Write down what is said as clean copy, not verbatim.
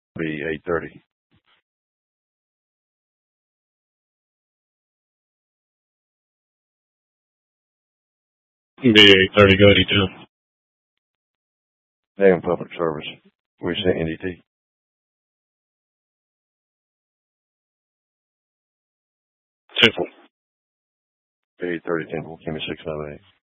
Be 8:30. Be 8:30. Go 82. Damn public service. We sent NDT. Temple. Be 8:30 Temple. Give me 698.